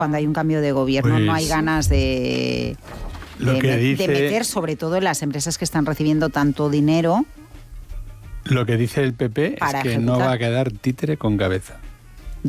cuando hay un cambio de gobierno no hay ganas de meter, sobre todo en las empresas que están recibiendo tanto dinero. Lo que dice el PP es que no va a quedar títere con cabeza.